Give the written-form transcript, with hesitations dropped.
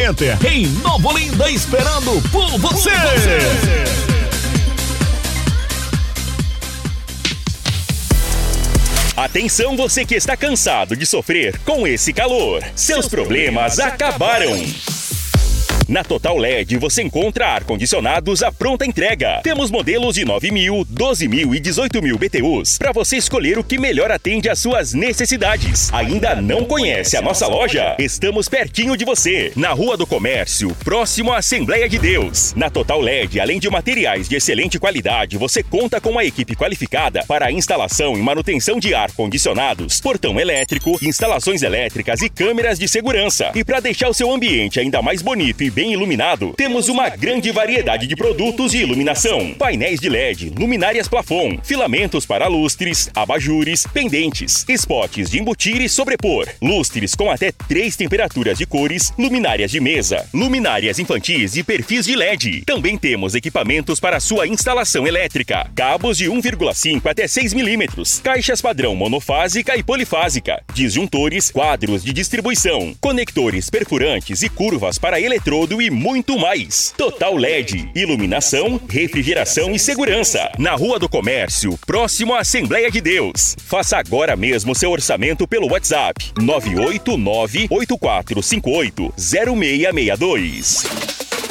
Em Nova Olinda, esperando por você. Atenção, você que está cansado de sofrer com esse calor. Seus problemas acabaram. Na Total LED você encontra ar-condicionados à pronta entrega. Temos modelos de 9.000, 12.000 e 18.000 BTUs para você escolher o que melhor atende às suas necessidades. Ainda não conhece a nossa loja? Estamos pertinho de você, na Rua do Comércio, próximo à Assembleia de Deus. Na Total LED, além de materiais de excelente qualidade, você conta com uma equipe qualificada para a instalação e manutenção de ar-condicionados, portão elétrico, instalações elétricas e câmeras de segurança. E para deixar o seu ambiente ainda mais bonito e bem iluminado, temos uma grande variedade de produtos de iluminação: painéis de LED, luminárias plafond, filamentos para lustres, abajures, pendentes, spots de embutir e sobrepor, lustres com até 3 temperaturas de cores, luminárias de mesa, luminárias infantis e perfis de LED. Também temos equipamentos para sua instalação elétrica, cabos de 1,5 até 6 milímetros, caixas padrão monofásica e polifásica, disjuntores, quadros de distribuição, conectores perfurantes e curvas para eletrodo e muito mais. Total LED, iluminação, refrigeração e segurança. Na Rua do Comércio, próximo à Assembleia de Deus. Faça agora mesmo seu orçamento pelo WhatsApp 989-8458-0662.